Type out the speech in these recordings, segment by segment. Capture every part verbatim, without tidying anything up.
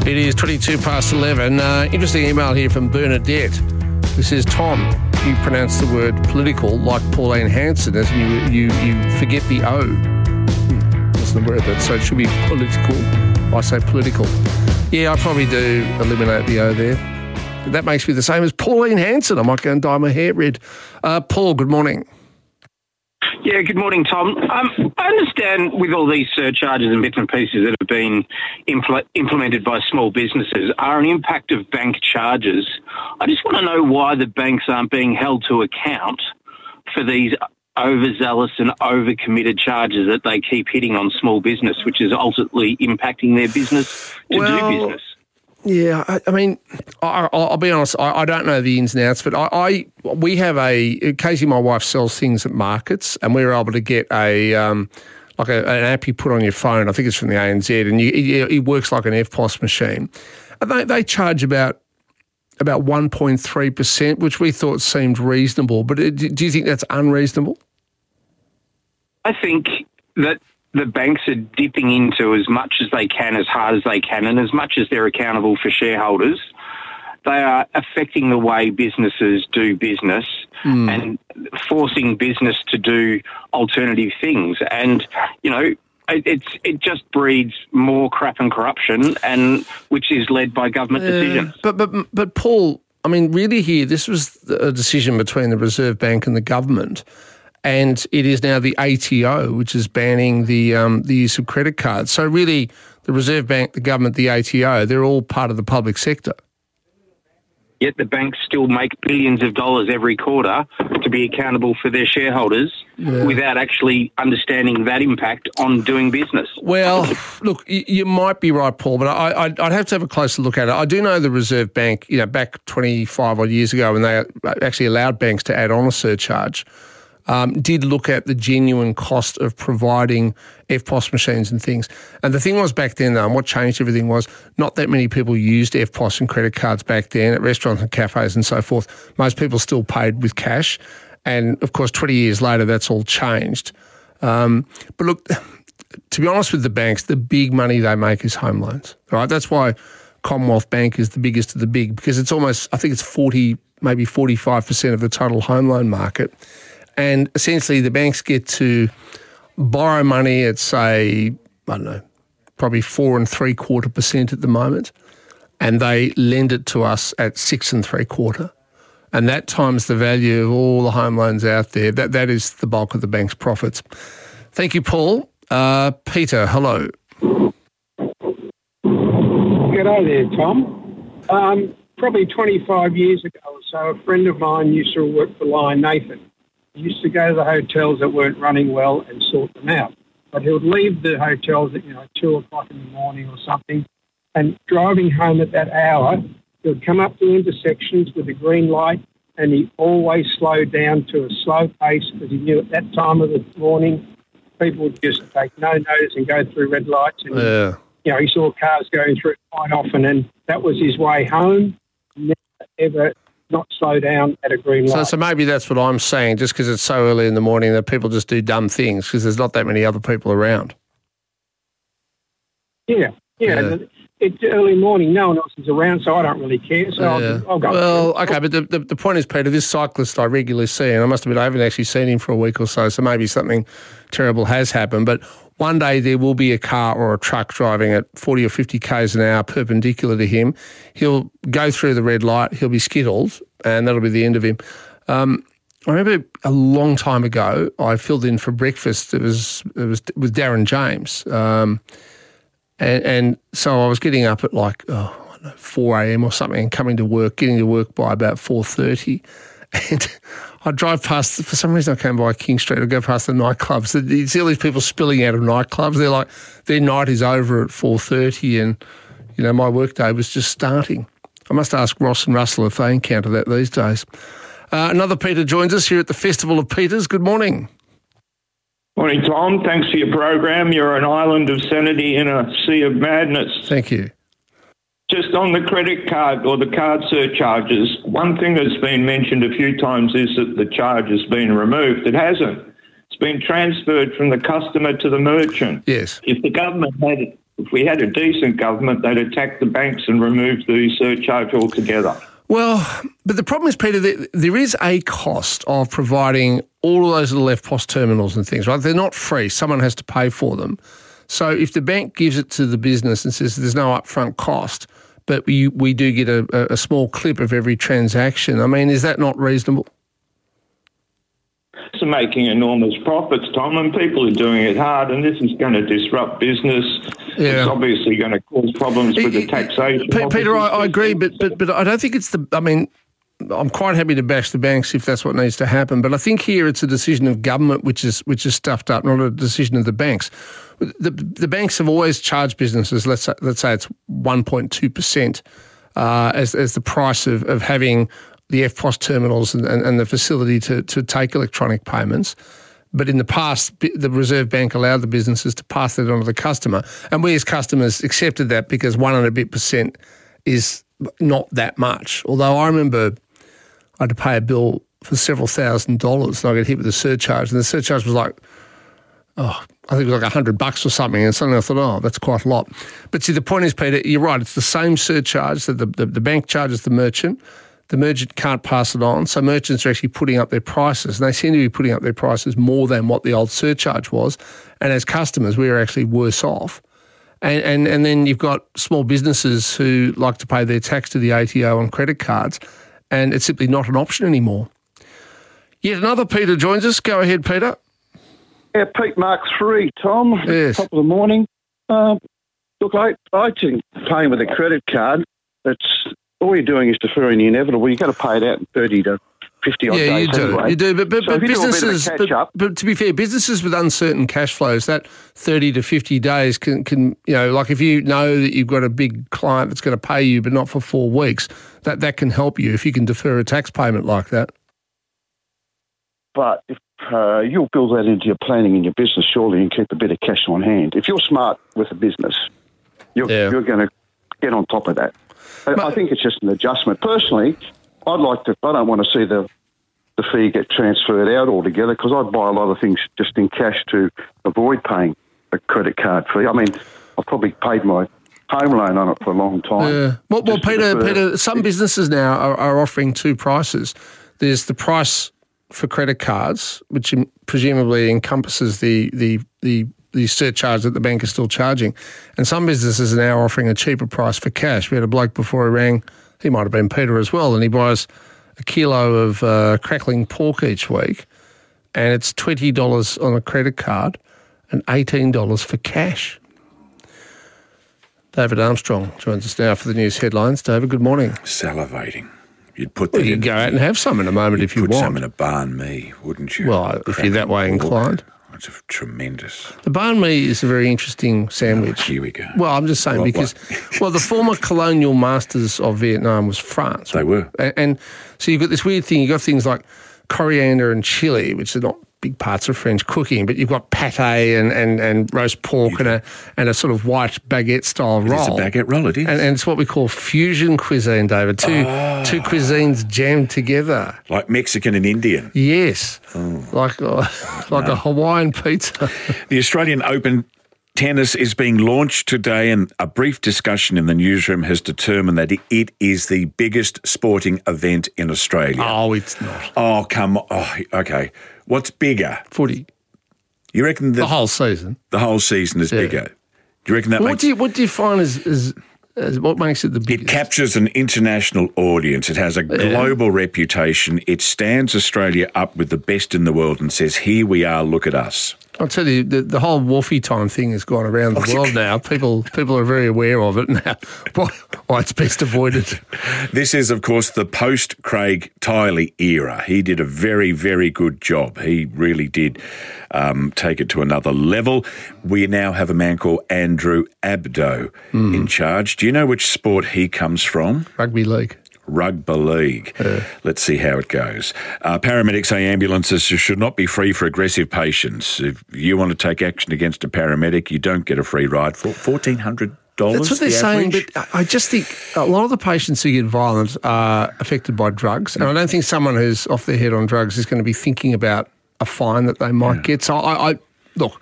It is twenty-two past eleven. Uh, interesting email here from Bernadette. This is, Tom, you pronounce the word political like Pauline Hanson, as you you, you forget the O. Hmm, that's the word, that, so it should be political. I say political. Yeah, I probably do eliminate the O there. But that makes me the same as Pauline Hanson. I might go and dye my hair red. Uh, Paul, good morning. Yeah, good morning, Tom. Um, I understand with all these surcharges and bits and pieces that have been impl- implemented by small businesses are an impact of bank charges. I just want to know why the banks aren't being held to account for these overzealous and overcommitted charges that they keep hitting on small business, which is ultimately impacting their business to well, do business. Yeah, I, I mean, I, I'll be honest, I, I don't know the ins and outs, but I, I we have a, Casey, my wife, sells things at markets, and we were able to get a, um, like a, an app you put on your phone, I think it's from the A N Z, and you, it, it works like an F P O S machine. And they, they charge about about one point three percent, which we thought seemed reasonable, but it, do you think that's unreasonable? I think that the banks are dipping into as much as they can, as hard as they can, and as much as they're accountable for shareholders, they are affecting the way businesses do business mm. and forcing business to do alternative things. And, you know, it, it's it just breeds more crap and corruption, and which is led by government uh, decisions. But, but, but, Paul, I mean, really here, this was a decision between the Reserve Bank and the government. And it is now the A T O, which is banning the um, the use of credit cards. So really, the Reserve Bank, the government, the A T O, they're all part of the public sector. Yet the banks still make billions of dollars every quarter to be accountable for their shareholders yeah. without actually understanding that impact on doing business. Well, look, you might be right, Paul, but I, I'd have to have a closer look at it. I do know the Reserve Bank, you know, back twenty-five odd years ago when they actually allowed banks to add on a surcharge, Um, did look at the genuine cost of providing F P O S machines and things. And the thing was back then, though, and what changed everything was not that many people used F P O S and credit cards back then at restaurants and cafes and so forth. Most people still paid with cash. And, of course, twenty years later, that's all changed. Um, but, look, to be honest with the banks, the big money they make is home loans, right? That's why Commonwealth Bank is the biggest of the big, because it's almost, I think it's forty, maybe forty-five percent of the total home loan market. And essentially the banks get to borrow money at, say, I don't know, probably four and three quarter percent at the moment, and they lend it to us at six and three quarter. And that times the value of all the home loans out there. That That is the bulk of the bank's profits. Thank you, Paul. Uh, Peter, hello. G'day there, Tom. Um, probably twenty-five years ago or so, a friend of mine used to work for Lion Nathan. He used to go to the hotels that weren't running well and sort them out. But he would leave the hotels at, you know, two o'clock in the morning or something, and driving home at that hour, he would come up to intersections with a green light, and he always slowed down to a slow pace because he knew at that time of the morning people would just take no notice and go through red lights. And, yeah. you know, he saw cars going through it quite often, and that was his way home. Never, ever not slow down at a green light. So, so maybe that's what I'm saying, just because it's so early in the morning that people just do dumb things because there's not that many other people around. Yeah, yeah. yeah. It's early morning. No one else is around, so I don't really care. So yeah. I'll, I'll go. Well, okay, but the, the, the point is, Peter, this cyclist I regularly see, and I must admit I haven't actually seen him for a week or so, so maybe something terrible has happened, but one day there will be a car or a truck driving at forty or fifty kays an hour perpendicular to him. He'll go through the red light, he'll be skittled, and that'll be the end of him. Um, I remember a long time ago, I filled in for breakfast. It was it was with Darren James, um, and, and so I was getting up at like oh, I don't know, four a.m. or something, and coming to work, getting to work by about four thirty, and I drive past, for some reason I came by King Street, I go past the nightclubs. You see all these people spilling out of nightclubs. They're like, their night is over at four thirty and, you know, my workday was just starting. I must ask Ross and Russell if they encounter that these days. Uh, another Peter joins us here at the Festival of Peters. Good morning. Morning, Tom. Thanks for your program. You're an island of sanity in a sea of madness. Thank you. Just on the credit card or the card surcharges, one thing that's been mentioned a few times is that the charge has been removed. It hasn't. It's been transferred from the customer to the merchant. Yes. If the government had If we had a decent government, they'd attack the banks and remove the surcharge altogether. Well, but the problem is, Peter, that there is a cost of providing all of those little F P O S terminals and things, right? They're not free. Someone has to pay for them. So if the bank gives it to the business and says there's no upfront cost, but we, we do get a, a small clip of every transaction, I mean, is that not reasonable? It's making enormous profits, Tom, and people are doing it hard, and this is going to disrupt business. Yeah. It's obviously going to cause problems with the taxation. P- Peter, I, I agree, but, but but I don't think it's the... I mean, I'm quite happy to bash the banks if that's what needs to happen, but I think here it's a decision of government which is which is stuffed up, not a decision of the banks. The the banks have always charged businesses, let's say, let's say it's one point two percent uh, as as the price of, of having the F P O S terminals and, and, and the facility to, to take electronic payments. But in the past, the Reserve Bank allowed the businesses to pass that on to the customer. And we as customers accepted that because one and a bit percent is not that much. Although I remember I had to pay a bill for several thousand dollars and I got hit with a surcharge. And the surcharge was like, oh, I think it was like a hundred bucks or something. And suddenly I thought, oh, that's quite a lot. But see, the point is, Peter, you're right. It's the same surcharge that the, the, the bank charges the merchant. The merchant can't pass it on, so merchants are actually putting up their prices, and they seem to be putting up their prices more than what the old surcharge was. And as customers, we are actually worse off. And, and and then you've got small businesses who like to pay their tax to the A T O on credit cards, and it's simply not an option anymore. Yet another Peter joins us. Go ahead, Peter. Yeah, Pete Mark three, Tom. Yes. Top of the morning. Um, look, I, I think paying with a credit card, it's all you're doing is deferring the inevitable. You've got to pay it out in thirty to fifty odd yeah, days you do. anyway. You do, but, but, so but businesses, but, but to be fair, businesses with uncertain cash flows, that thirty to fifty days can, can, you know, like if you know that you've got a big client that's going to pay you but not for four weeks, that, that can help you if you can defer a tax payment like that. But if uh, you'll build that into your planning in your business, surely, and keep a bit of cash on hand. If you're smart with a business, you're, yeah. you're going to get on top of that. But I think it's just an adjustment. Personally, I'd like to. I don't want to see the the fee get transferred out altogether because I'd buy a lot of things just in cash to avoid paying a credit card fee. I mean, I've probably paid my home loan on it for a long time. Yeah. Well, well Peter, Peter, some businesses now are, are offering two prices. There's the price for credit cards, which presumably encompasses the the the the surcharge that the bank is still charging. And some businesses are now offering a cheaper price for cash. We had a bloke before he rang, he might have been Peter as well, and he buys a kilo of uh, crackling pork each week, and it's twenty dollars on a credit card and eighteen dollars for cash. David Armstrong joins us now for the news headlines. David, good morning. Salivating. You'd put that well, you in, can go out and have some in a moment if you put want. Put some in a banh mi, wouldn't you? Well, if you're that way inclined. It's tremendous. The banh mi is a very interesting sandwich. Oh, here we go. Well, I'm just saying what, because, what? well, the former colonial masters of Vietnam was France. They were. And, and so you've got this weird thing. You've got things like coriander and chili, which are not big parts of French cooking, but you've got pate and, and, and roast pork and a and a sort of white baguette-style roll. It's a baguette roll, it is. And, and it's what we call fusion cuisine, David. Two, oh. two cuisines jammed together. Like Mexican and Indian? Yes. Oh. Like, uh, like no. a Hawaiian pizza. The Australian Open tennis is being launched today, and a brief discussion in the newsroom has determined that it is the biggest sporting event in Australia. Oh, it's not. Oh, come on. Oh, okay. What's bigger? Footy. You reckon the, the whole season? The whole season is yeah. bigger. Do you reckon that well, makes... What do you, what do you find is, is, is what makes it the biggest? It captures an international audience. It has a yeah. global reputation. It stands Australia up with the best in the world and says, here we are, look at us. I'll tell you, the, the whole Wolfie time thing has gone around the world now. People people are very aware of it now. Why, why it's best avoided. This is, of course, the post-Craig Tiley era. He did a very, very good job. He really did um, take it to another level. We now have a man called Andrew Abdo mm. in charge. Do you know which sport he comes from? Rugby league. Rugby league. Uh, Let's see how it goes. Uh, paramedics say ambulances should not be free for aggressive patients. If you want to take action against a paramedic, you don't get a free ride for fourteen hundred dollars. That's what they're the saying, but I just think a lot of the patients who get violent are affected by drugs, and I don't think someone who's off their head on drugs is going to be thinking about a fine that they might yeah. get. So I, I look,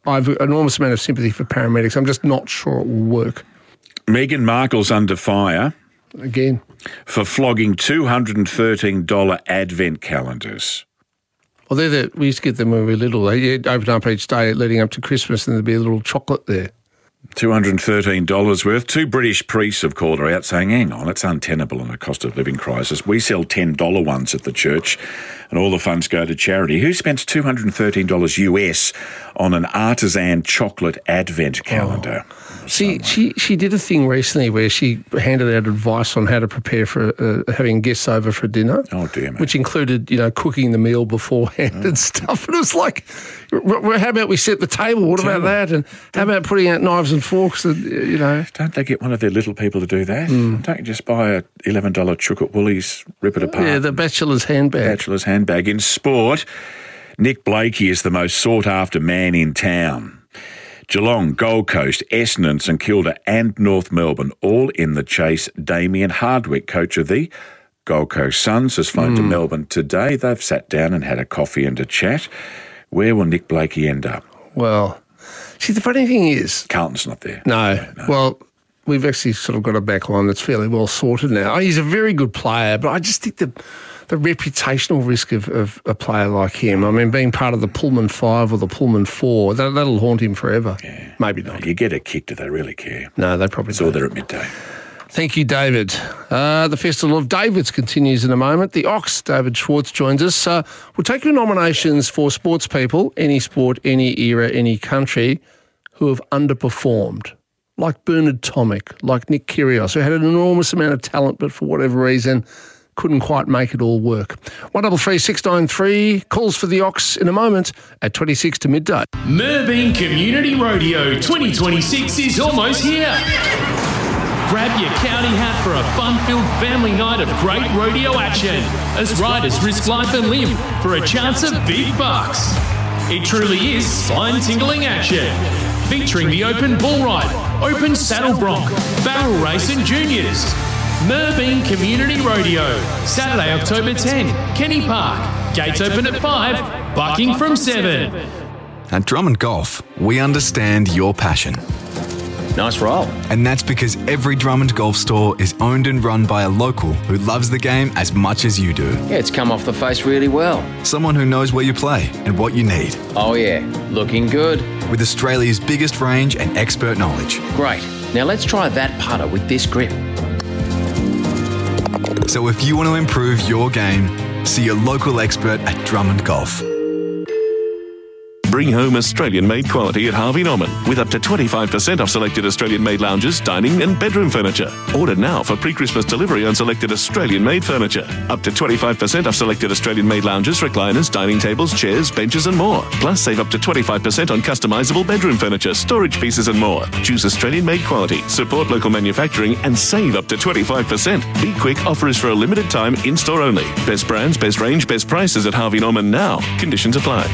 I have an enormous amount of sympathy for paramedics. I'm just not sure it will work. Meghan Markle's under fire. Again. For flogging two hundred thirteen dollars advent calendars. Well, they're the, we used to get them when we were little. They'd open up each day leading up to Christmas and there'd be a little chocolate there. two hundred thirteen dollars worth. Two British priests have called her out saying, hang on, it's untenable in a cost of living crisis. We sell ten dollars ones at the church and all the funds go to charity. Who spends two hundred thirteen dollars U S on an artisan chocolate advent calendar? Oh. See, she, she did a thing recently where she handed out advice on how to prepare for uh, having guests over for dinner. Oh, dear me. Which included, you know, cooking the meal beforehand oh. and stuff. And it was like, how about we set the table? What about that? And how about putting out knives and forks? And, you know, don't they get one of their little people to do that? Mm. Don't you just buy a eleven dollars chook at Woolies, rip it apart? Yeah, the bachelor's handbag. Bachelor's handbag. In sport, Nick Blakey is the most sought-after man in town. Geelong, Gold Coast, Essendon, St Kilda and North Melbourne all in the chase. Damien Hardwick, coach of the Gold Coast Suns, has flown mm. to Melbourne today. They've sat down and had a coffee and a chat. Where will Nick Blakey end up? Well, see, the funny thing is... Carlton's not there. No. no. Well, we've actually sort of got a back line that's fairly well sorted now. He's a very good player, but I just think the... the reputational risk of, of a player like him, I mean, being part of the Pullman Five or the Pullman Four, that, that'll haunt him forever. Yeah. Maybe not. You get a kick, do they really care? No, they probably don't. It's all there at midday. Thank you, David. Uh, the Festival of Davids continues in a moment. The Ox, David Schwartz, joins us. Uh, we'll take your nominations for sports people, any sport, any era, any country, who have underperformed, like Bernard Tomic, like Nick Kyrgios, who had an enormous amount of talent, but for whatever reason couldn't quite make it all work. one double three six nine three calls for the Ox in a moment at twenty-six to midday. Mooraboon Community Rodeo twenty twenty-six is almost here. Grab your county hat for a fun-filled family night of great rodeo action as riders risk life and limb for a chance of big bucks. It truly is spine-tingling action, featuring the open bull ride, open saddle bronc, barrel race and juniors. Mooraboon Community Rodeo, Saturday, October tenth, Kenny Park. Gates open at five, bucking from seven. At Drummond Golf, we understand your passion. Nice roll. And that's because every Drummond Golf store is owned and run by a local who loves the game as much as you do. Yeah, it's come off the face really well. Someone who knows where you play and what you need. Oh yeah, looking good. With Australia's biggest range and expert knowledge. Great. Now let's try that putter with this grip. So if you want to improve your game, see your local expert at Drummond Golf. Bring home Australian-made quality at Harvey Norman with up to twenty-five percent off selected Australian-made lounges, dining and bedroom furniture. Order now for pre-Christmas delivery on selected Australian-made furniture. Up to twenty-five percent off selected Australian-made lounges, recliners, dining tables, chairs, benches and more. Plus save up to twenty-five percent on customisable bedroom furniture, storage pieces and more. Choose Australian-made quality, support local manufacturing and save up to twenty-five percent. Be quick, offer is for a limited time, in-store only. Best brands, best range, best prices at Harvey Norman now. Conditions apply.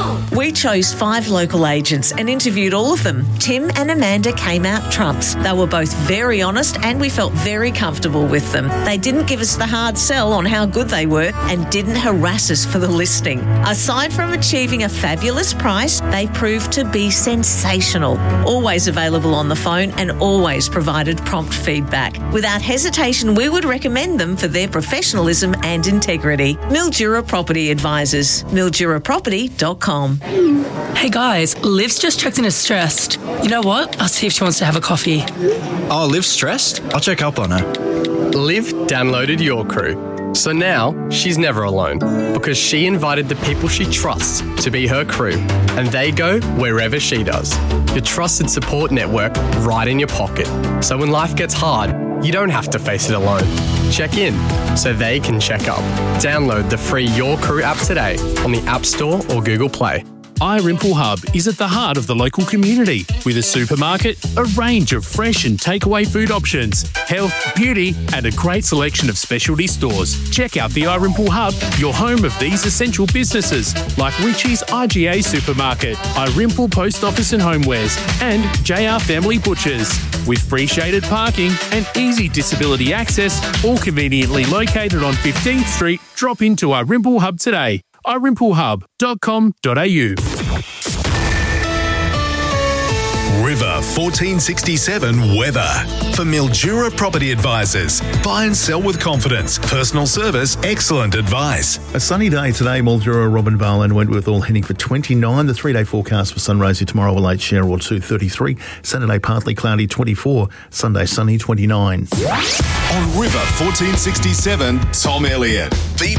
We chose five local agents and interviewed all of them. Tim and Amanda came out trumps. They were both very honest and we felt very comfortable with them. They didn't give us the hard sell on how good they were and didn't harass us for the listing. Aside from achieving a fabulous price, they proved to be sensational. Always available on the phone and always provided prompt feedback. Without hesitation, we would recommend them for their professionalism and integrity. Mildura Property Advisors. mildura property dot com. Hey guys, Liv's just checked in as stressed. You know what? I'll see if she wants to have a coffee. Oh, Liv's stressed? I'll check up on her. Liv downloaded Your Crew. So now she's never alone because she invited the people she trusts to be her crew and they go wherever she does. Your trusted support network right in your pocket. So when life gets hard, you don't have to face it alone. Check in so they can check up. Download the free Your Crew app today on the App Store or Google Play. iRimple Hub is at the heart of the local community with a supermarket, a range of fresh and takeaway food options, health, beauty and a great selection of specialty stores. Check out the iRimple Hub, your home of these essential businesses like Richie's I G A Supermarket, iRimple Post Office and Homewares and J R Family Butchers. With free shaded parking and easy disability access, all conveniently located on fifteenth Street, drop into iRimple Hub today. i rimple hub dot com dot a u. River fourteen sixty-seven weather. For Mildura Property Advisors, buy and sell with confidence. Personal service, excellent advice. A sunny day today, Mildura, Robinvale and Wentworth all heading for twenty-nine. The three-day forecast for Sunraysia tomorrow will late shower or two, thirty-three. Saturday partly cloudy, twenty-four. Sunday sunny, twenty-nine. On River fourteen sixty-seven, Tom Elliott. B